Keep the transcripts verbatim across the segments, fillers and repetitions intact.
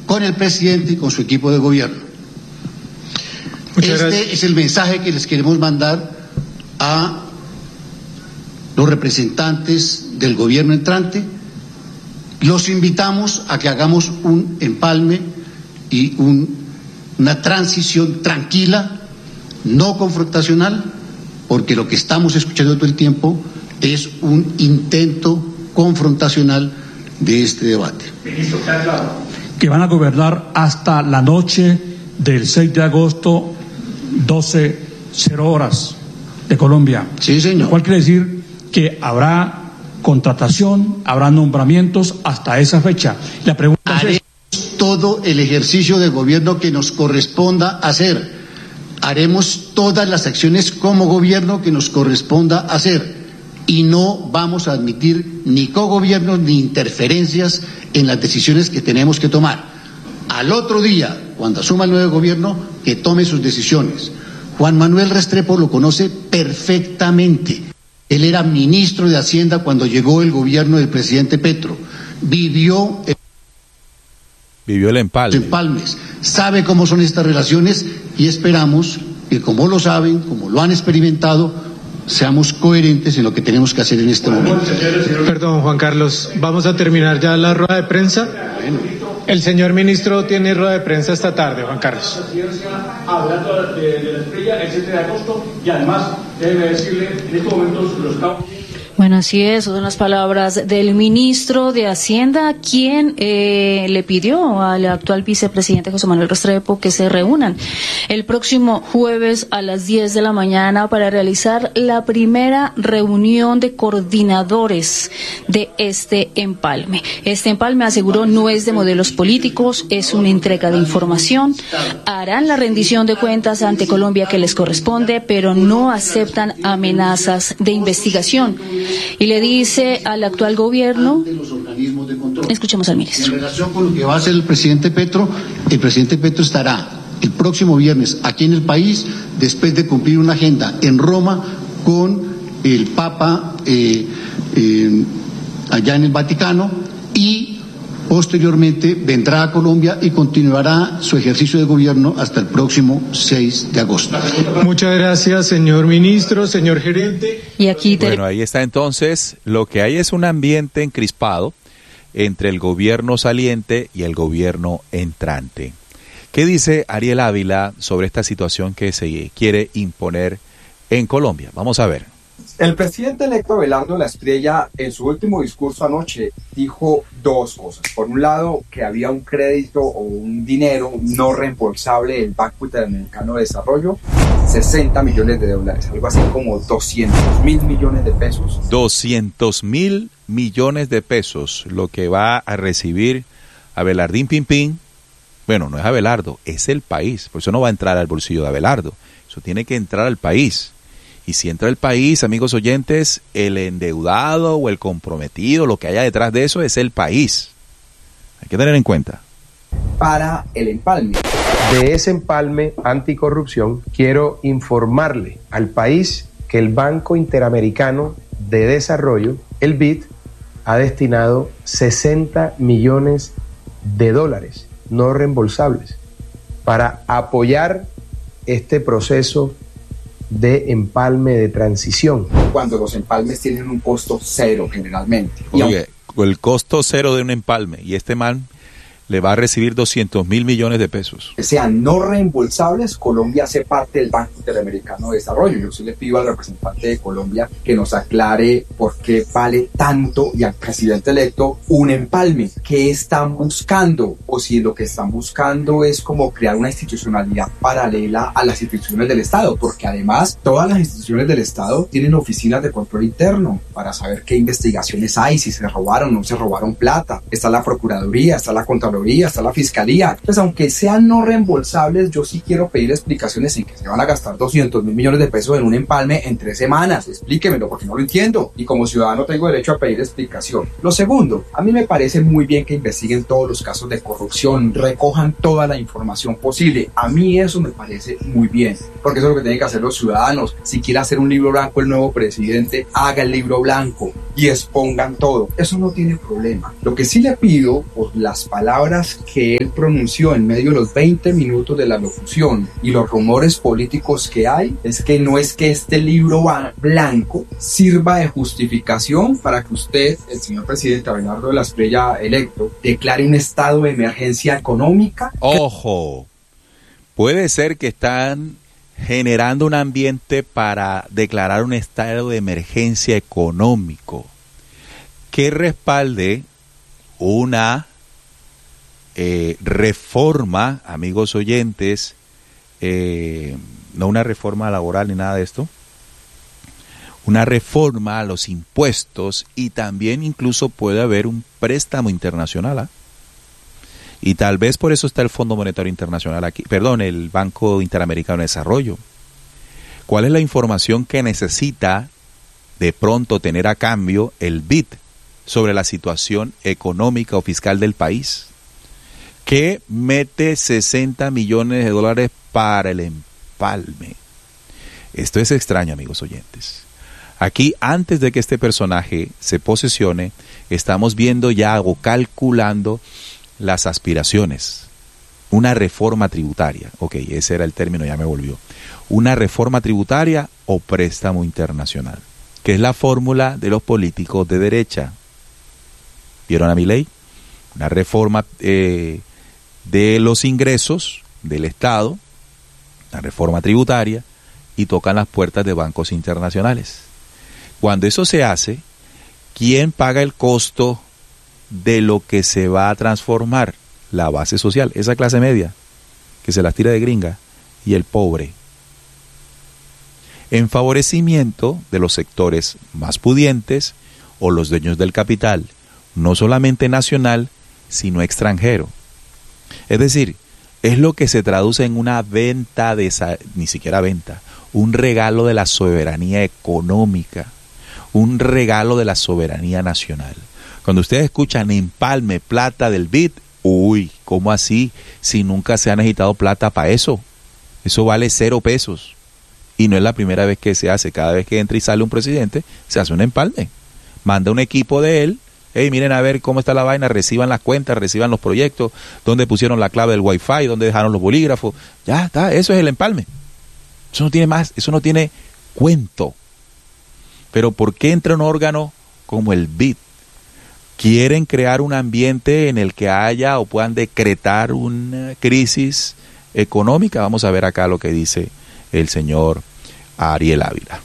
con el presidente y con su equipo de gobierno. Muchas este gracias. Es el mensaje que les queremos mandar a los representantes del gobierno entrante. Los invitamos a que hagamos un empalme y un, una transición tranquila, no confrontacional, porque lo que estamos escuchando todo el tiempo es un intento confrontacional de este debate. Que van a gobernar hasta la noche del seis de agosto, doce cero horas de Colombia. Sí, señor. Lo cual quiere decir que habrá contratación, habrá nombramientos hasta esa fecha. La pregunta Haremos es... todo el ejercicio de gobierno que nos corresponda hacer. Haremos todas las acciones como gobierno que nos corresponda hacer. Y no vamos a admitir ni cogobiernos ni interferencias en las decisiones que tenemos que tomar. Al otro día, cuando asuma el nuevo gobierno, que tome sus decisiones. Juan Manuel Restrepo lo conoce perfectamente. Él era ministro de Hacienda cuando llegó el gobierno del presidente Petro. Vivió el, Vivió el empalme. empalmes. Sabe cómo son estas relaciones y esperamos que, como lo saben, como lo han experimentado, seamos coherentes en lo que tenemos que hacer en este momento. Perdón, Juan Carlos, vamos a terminar ya la rueda de prensa. Bueno. El señor ministro tiene rueda de prensa esta tarde, Juan Carlos. Hablando de, de la estrella el siete de agosto y además debe decirle en estos momentos los cabos. Bueno, así es, son las palabras del ministro de Hacienda, quien eh, le pidió al actual vicepresidente José Manuel Restrepo que se reúnan el próximo jueves a las diez de la mañana para realizar la primera reunión de coordinadores de este empalme. Este empalme, aseguró, no es de modelos políticos, es una entrega de información. Harán la rendición de cuentas ante Colombia que les corresponde, pero no aceptan amenazas de investigación. Y le dice al actual gobierno, escuchemos al ministro. En relación con lo que va a hacer el presidente Petro, el presidente Petro estará el próximo viernes aquí en el país, después de cumplir una agenda en Roma con el Papa eh, eh, allá en el Vaticano, y posteriormente vendrá a Colombia y continuará su ejercicio de gobierno hasta el próximo seis de agosto. Muchas gracias, señor ministro, señor gerente. Y aquí te... Bueno, ahí está entonces. Lo que hay es un ambiente encrispado entre el gobierno saliente y el gobierno entrante. ¿Qué dice Ariel Ávila sobre esta situación que se quiere imponer en Colombia? Vamos a ver. El presidente electo Abelardo La Estrella, en su último discurso anoche, dijo dos cosas. Por un lado, que había un crédito o un dinero no reembolsable del Banco Interamericano de Desarrollo, sesenta millones de dólares, algo así como doscientos mil millones de pesos. doscientos mil millones de pesos, lo que va a recibir Abelardín Pimpín. Bueno, no es Abelardo, es el país, por eso no va a entrar al bolsillo de Abelardo, eso tiene que entrar al país. Y si entra el país, amigos oyentes, el endeudado o el comprometido, lo que haya detrás de eso es el país. Hay que tener en cuenta. Para el empalme. De ese empalme anticorrupción, quiero informarle al país que el Banco Interamericano de Desarrollo, el B I D, ha destinado sesenta millones de dólares no reembolsables para apoyar este proceso de empalme de transición. Cuando los empalmes tienen un costo cero generalmente. Oye, el costo cero de un empalme, y este man le va a recibir doscientos mil millones de pesos. Que sean no reembolsables, Colombia hace parte del Banco Interamericano de Desarrollo. Yo sí le pido al representante de Colombia que nos aclare por qué vale tanto, y al presidente electo, un empalme. ¿Qué están buscando? O si lo que están buscando es como crear una institucionalidad paralela a las instituciones del Estado, porque además todas las instituciones del Estado tienen oficinas de control interno para saber qué investigaciones hay, si se robaron o no se robaron plata. Está la Procuraduría, está la Contraloría, está la Fiscalía. Entonces, aunque sean no reembolsables, yo sí quiero pedir explicaciones en que se van a gastar doscientos mil millones de pesos en un empalme en tres semanas. Explíquemelo, porque no lo entiendo. Y como ciudadano tengo derecho a pedir explicación. Lo segundo, a mí me parece muy bien que investiguen todos los casos de corrupción, recojan toda la información posible. A mí eso me parece muy bien, porque eso es lo que tienen que hacer los ciudadanos. Si quiere hacer un libro blanco el nuevo presidente, haga el libro blanco. y expongan todo. Eso no tiene problema. Lo que sí le pido, por las palabras que él pronunció en medio de los veinte minutos de la locución y los rumores políticos que hay, es que no es que este libro blanco sirva de justificación para que usted, el señor presidente Abelardo de la Espriella electo, declare un estado de emergencia económica. Ojo, puede ser que están generando un ambiente para declarar un estado de emergencia económico que respalde una eh, reforma, amigos oyentes, eh, no una reforma laboral ni nada de esto, una reforma a los impuestos, y también incluso puede haber un préstamo internacional, ¿eh? Y tal vez por eso está el Fondo Monetario Internacional aquí, perdón, el Banco Interamericano de Desarrollo. ¿Cuál es la información que necesita de pronto tener a cambio el B I D sobre la situación económica o fiscal del país? Que mete sesenta millones de dólares para el empalme. Esto es extraño, amigos oyentes. Aquí, antes de que este personaje se posesione, estamos viendo ya o calculando las aspiraciones. Una reforma tributaria. Ok, ese era el término, ya me volvió. Una reforma tributaria o préstamo internacional, que es la fórmula de los políticos de derecha. ¿Vieron a Milei? Una reforma eh, de los ingresos del Estado, una reforma tributaria, y tocan las puertas de bancos internacionales. Cuando eso se hace, ¿quién paga el costo de lo que se va a transformar? La base social, esa clase media que se las tira de gringa, y el pobre, en favorecimiento de los sectores más pudientes o los dueños del capital, no solamente nacional, sino extranjero. Es decir, es lo que se traduce en una venta de esa, ni siquiera venta, un regalo de la soberanía económica, un regalo de la soberanía nacional. Cuando ustedes escuchan empalme, plata del B I D, uy, ¿cómo así? Si nunca se ha necesitado plata para eso. Eso vale cero pesos. Y no es la primera vez que se hace. Cada vez que entra y sale un presidente, se hace un empalme. Manda un equipo de él. Hey, miren a ver cómo está la vaina, reciban las cuentas, reciban los proyectos, dónde pusieron la clave del Wi-Fi, dónde dejaron los bolígrafos. Ya está, eso es el empalme. Eso no tiene más, eso no tiene cuento. Pero ¿por qué entra un órgano como el B I D? Quieren crear un ambiente en el que haya o puedan decretar una crisis económica. Vamos a ver acá lo que dice el señor Ariel Ávila.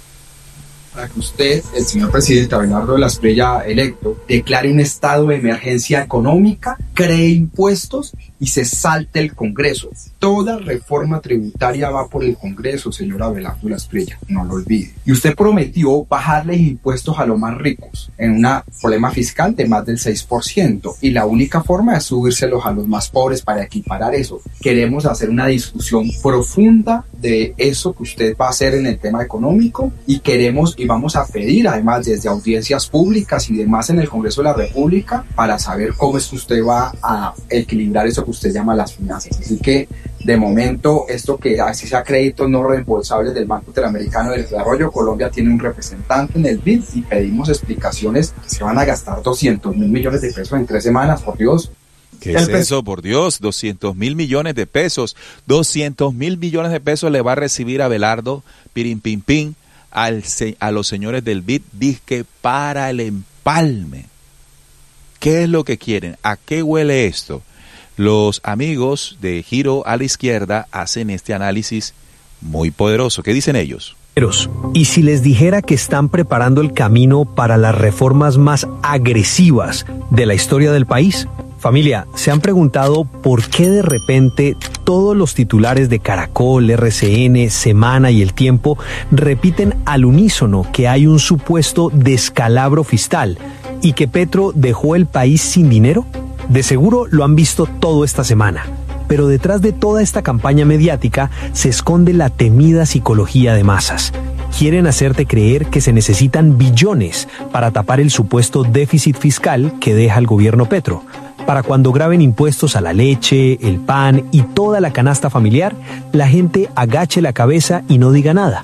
Para que usted, el señor presidente Abelardo de la Espriella electo, declare un estado de emergencia económica, cree impuestos y se salte el Congreso. Toda reforma tributaria va por el Congreso, señor Abelardo de la Espriella, no lo olvide. Y usted prometió bajarles impuestos a los más ricos en un problema fiscal de más del seis por ciento, y la única forma es subírselos a los más pobres para equiparar eso. Queremos hacer una discusión profunda de eso que usted va a hacer en el tema económico, y queremos y vamos a pedir además desde audiencias públicas y demás en el Congreso de la República para saber cómo es que usted va a equilibrar eso que usted llama las finanzas. Así que de momento esto que así sea créditos no reembolsables del Banco Interamericano de Desarrollo, Colombia tiene un representante en el B I D y pedimos explicaciones. Se van a gastar doscientos mil millones de pesos en tres semanas, por Dios. ¿Qué es eso, por Dios? doscientos mil millones de pesos. doscientos mil millones de pesos le va a recibir Abelardo Pirin Pin Pin al, a los señores del B I D, dizque para el empalme. ¿Qué es lo que quieren? ¿A qué huele esto? Los amigos de Giro a la Izquierda hacen este análisis muy poderoso. ¿Qué dicen ellos? Y si les dijera que están preparando el camino para las reformas más agresivas de la historia del país. Familia, ¿se han preguntado por qué de repente todos los titulares de Caracol, R C N, Semana y El Tiempo repiten al unísono que hay un supuesto descalabro fiscal y que Petro dejó el país sin dinero? De seguro lo han visto todo esta semana. Pero detrás de toda esta campaña mediática se esconde la temida psicología de masas. Quieren hacerte creer que se necesitan billones para tapar el supuesto déficit fiscal que deja el gobierno Petro. Para cuando graben impuestos a la leche, el pan y toda la canasta familiar, la gente agache la cabeza y no diga nada.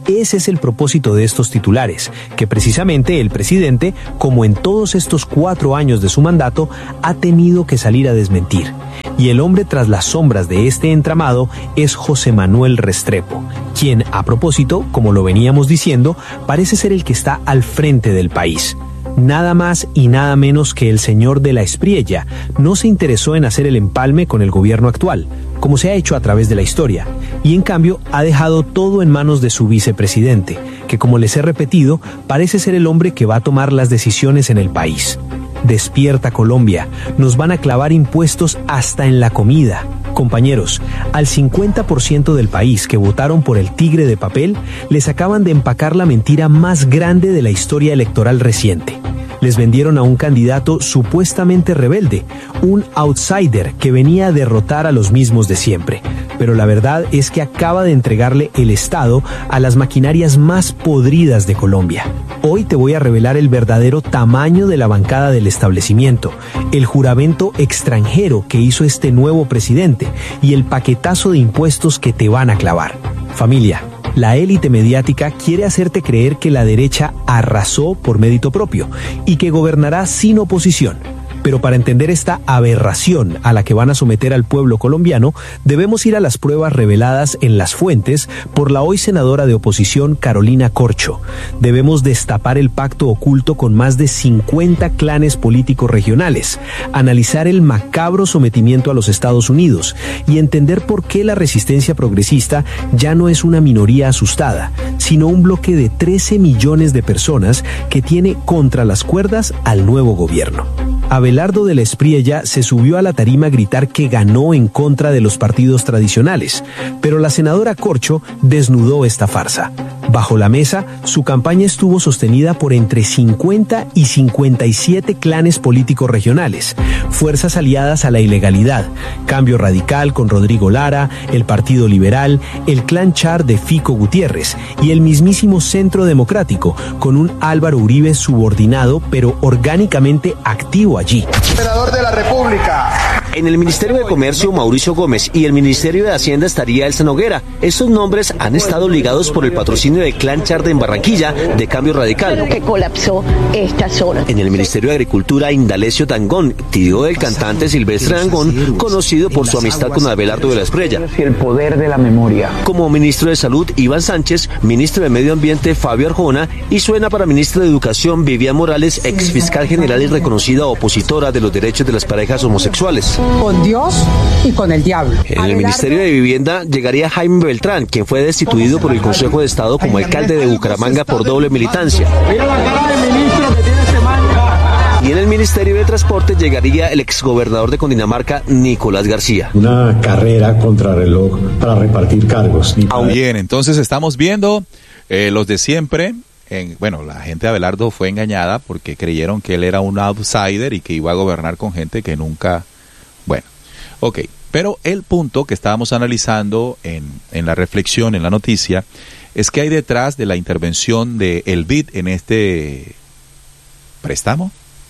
Ese es el propósito de estos titulares, que precisamente el presidente, como en todos estos cuatro años de su mandato, ha tenido que salir a desmentir. Y el hombre tras las sombras de este entramado es José Manuel Restrepo, quien, a propósito, como lo veníamos diciendo, parece ser el que está al frente del país. Nada más y nada menos que el señor de la Espriella no se interesó en hacer el empalme con el gobierno actual, como se ha hecho a través de la historia, y en cambio ha dejado todo en manos de su vicepresidente, que, como les he repetido, parece ser el hombre que va a tomar las decisiones en el país. Despierta Colombia, nos van a clavar impuestos hasta en la comida. Compañeros, al cincuenta por ciento del país que votaron por el tigre de papel, les acaban de empacar la mentira más grande de la historia electoral reciente. Les vendieron a un candidato supuestamente rebelde, un outsider que venía a derrotar a los mismos de siempre. Pero la verdad es que acaba de entregarle el Estado a las maquinarias más podridas de Colombia. Hoy te voy a revelar el verdadero tamaño de la bancada del establecimiento, el juramento extranjero que hizo este nuevo presidente y el paquetazo de impuestos que te van a clavar. Familia, la élite mediática quiere hacerte creer que la derecha arrasó por mérito propio y que gobernará sin oposición. Pero para entender esta aberración a la que van a someter al pueblo colombiano, debemos ir a las pruebas reveladas en las fuentes por la hoy senadora de oposición Carolina Corcho. Debemos destapar el pacto oculto con más de cincuenta clanes políticos regionales, analizar el macabro sometimiento a los Estados Unidos y entender por qué la resistencia progresista ya no es una minoría asustada, sino un bloque de trece millones de personas que tiene contra las cuerdas al nuevo gobierno. Abelardo de la Espriella se subió a la tarima a gritar que ganó en contra de los partidos tradicionales, pero la senadora Corcho desnudó esta farsa. Bajo la mesa, su campaña estuvo sostenida por entre cincuenta y cincuenta y siete clanes políticos regionales, fuerzas aliadas a la ilegalidad, Cambio Radical con Rodrigo Lara, el Partido Liberal, el Clan Char de Fico Gutiérrez y el mismísimo Centro Democrático, con un Álvaro Uribe subordinado pero orgánicamente activo allí. Senador de la República. En el Ministerio de Comercio, Mauricio Gómez, y el Ministerio de Hacienda estaría Elsa Noguera. Estos nombres han estado ligados por el patrocinio de Clan Char en Barranquilla, de Cambio Radical. Que colapsó esta zona. En el Ministerio de Agricultura, Indalecio Dangond, tío del cantante Silvestre Dangond, conocido por su amistad con Abelardo de la Espriella. Y el poder de la memoria. Como ministro de Salud, Iván Sánchez, ministro de Medio Ambiente, Fabio Arjona, y suena para ministra de Educación, Vivian Morales, ex fiscal general y reconocida opositora de los derechos de las parejas homosexuales. Con Dios y con el diablo. En el Ministerio de Vivienda llegaría Jaime Beltrán, quien fue destituido por el Consejo de Estado como alcalde de Bucaramanga por doble militancia. Mira la cara del ministro que tiene este man. Y en el Ministerio de Transporte llegaría el exgobernador de Cundinamarca, Nicolás García. Una carrera contrarreloj para repartir cargos. Bien, entonces estamos viendo eh, los de siempre. En, bueno, la gente de Abelardo fue engañada porque creyeron que él era un outsider y que iba a gobernar con gente que nunca... Bueno, ok, pero el punto que estábamos analizando en, en la reflexión, en la noticia, es que hay detrás de la intervención de el B I D en este préstamo,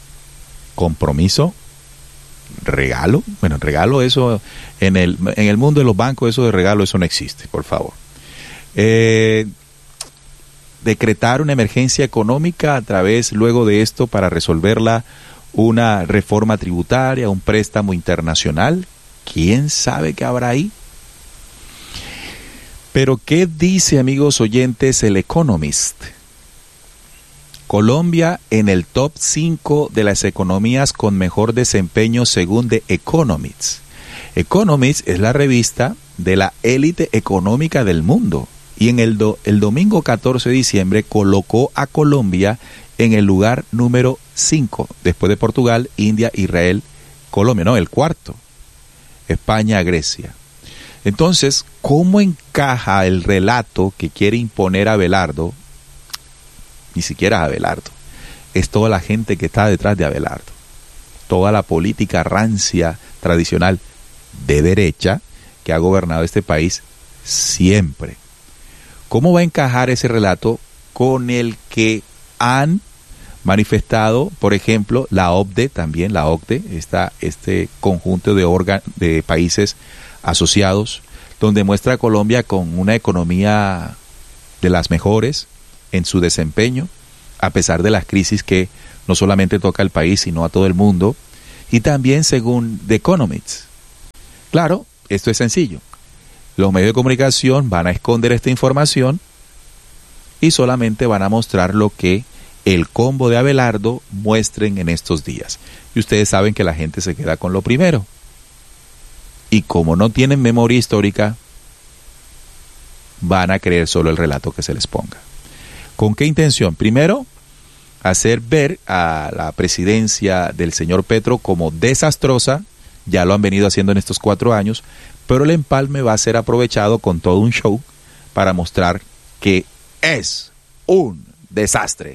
compromiso, regalo. Bueno, regalo, eso en el, en el mundo de los bancos, eso de regalo, eso no existe, por favor. Eh, decretar una emergencia económica a través, luego de esto, para resolverla, una reforma tributaria, un préstamo internacional. ¿Quién sabe qué habrá ahí? Pero ¿qué dice, amigos oyentes, el Economist? Colombia en el top cinco de las economías con mejor desempeño según The Economist. Economist es la revista de la élite económica del mundo y en el, do, el domingo catorce de diciembre colocó a Colombia en el lugar número cinco, después de Portugal, India, Israel, Colombia, no, el cuarto, España, Grecia. Entonces, ¿cómo encaja el relato que quiere imponer Abelardo? Ni siquiera Abelardo, es toda la gente que está detrás de Abelardo, toda la política rancia, tradicional, de derecha, que ha gobernado este país siempre. ¿Cómo va a encajar ese relato con el que han manifestado, por ejemplo, la O C D E, también la O C D E, esta, este conjunto de, organ, de países asociados, donde muestra a Colombia con una economía de las mejores en su desempeño, a pesar de las crisis que no solamente toca al país, sino a todo el mundo, y también según The Economist. Claro, esto es sencillo. Los medios de comunicación van a esconder esta información y solamente van a mostrar lo que el combo de Abelardo muestren en estos días. Y ustedes saben que la gente se queda con lo primero. Y como no tienen memoria histórica, van a creer solo el relato que se les ponga. ¿Con qué intención? Primero, hacer ver a la presidencia del señor Petro como desastrosa. Ya lo han venido haciendo en estos cuatro años, pero el empalme va a ser aprovechado con todo un show para mostrar que es un desastre.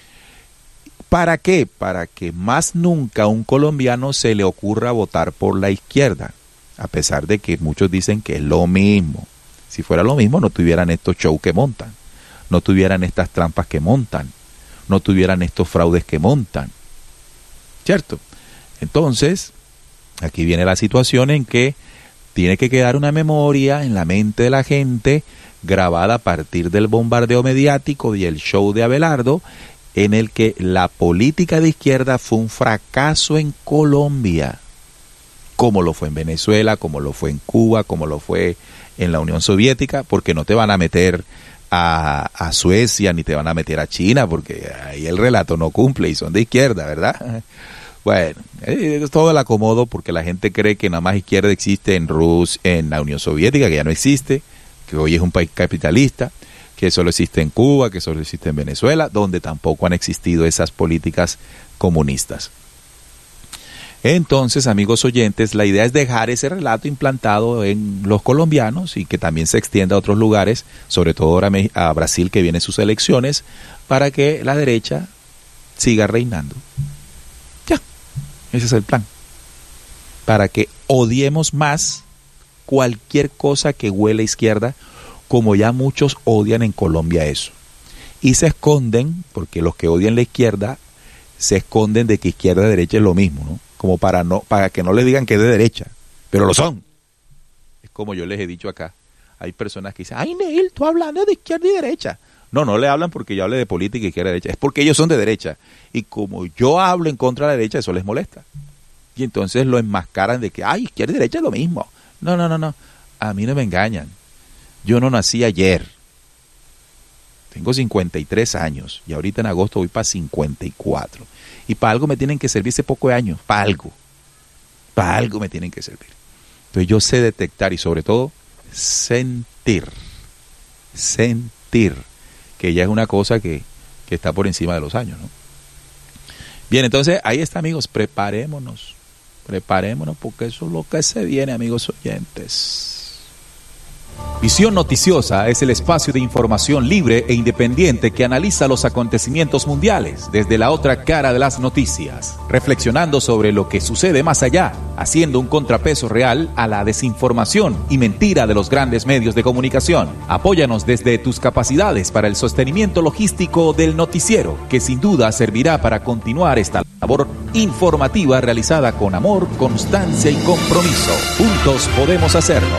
¿Para qué? Para que más nunca a un colombiano se le ocurra votar por la izquierda, a pesar de que muchos dicen que es lo mismo. Si fuera lo mismo, no tuvieran estos shows que montan, no tuvieran estas trampas que montan, no tuvieran estos fraudes que montan, ¿cierto? Entonces, aquí viene la situación en que tiene que quedar una memoria en la mente de la gente, grabada a partir del bombardeo mediático y el show de Abelardo, en el que la política de izquierda fue un fracaso en Colombia, como lo fue en Venezuela, como lo fue en Cuba, como lo fue en la Unión Soviética, porque no te van a meter a, a Suecia ni te van a meter a China, porque ahí el relato no cumple y son de izquierda, ¿verdad? Bueno, es todo el acomodo porque la gente cree que nada más izquierda existe en Rusia, en la Unión Soviética, que ya no existe, que hoy es un país capitalista, que solo existe en Cuba, que solo existe en Venezuela, donde tampoco han existido esas políticas comunistas. Entonces, amigos oyentes, la idea es dejar ese relato implantado en los colombianos y que también se extienda a otros lugares, sobre todo ahora a Brasil, que vienen sus elecciones, para que la derecha siga reinando. Ya, ese es el plan. Para que odiemos más cualquier cosa que huele a izquierda, como ya muchos odian en Colombia eso. Y se esconden, porque los que odian la izquierda, se esconden de que izquierda y derecha es lo mismo, ¿no? Como para no para que no le digan que es de derecha, pero lo son. Es como yo les he dicho acá. Hay personas que dicen, ay, Neil, tú hablando de izquierda y derecha. No, no le hablan porque yo hable de política y izquierda y derecha. Es porque ellos son de derecha. Y como yo hablo en contra de la derecha, eso les molesta. Y entonces lo enmascaran de que, ay, izquierda y derecha es lo mismo. No, no, no, no. A mí no me engañan. Yo no nací ayer. Tengo cincuenta y tres años y ahorita en agosto voy para cincuenta y cuatro. Y para algo me tienen que servir ese poco de años. Para algo. Para algo me tienen que servir. Entonces yo sé detectar y sobre todo sentir. Sentir. Que ya es una cosa que, que está por encima de los años, ¿no? Bien, entonces ahí está, amigos. Preparémonos. Preparémonos porque eso es lo que se viene, amigos oyentes. Visión Noticiosa es el espacio de información libre e independiente que analiza los acontecimientos mundiales desde la otra cara de las noticias, reflexionando sobre lo que sucede más allá, haciendo un contrapeso real a la desinformación y mentira de los grandes medios de comunicación. Apóyanos desde tus capacidades para el sostenimiento logístico del noticiero, que sin duda servirá para continuar esta labor informativa realizada con amor, constancia y compromiso. Juntos podemos hacerlo.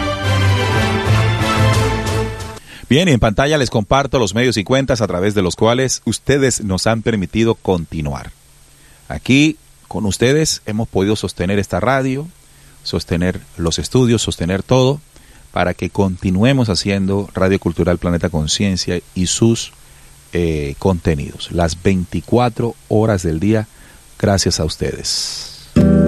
Bien, y en pantalla les comparto los medios y cuentas a través de los cuales ustedes nos han permitido continuar. Aquí, con ustedes, hemos podido sostener esta radio, sostener los estudios, sostener todo, para que continuemos haciendo Radio Cultural Planeta Conciencia y sus eh, contenidos. Las veinticuatro horas del día, gracias a ustedes.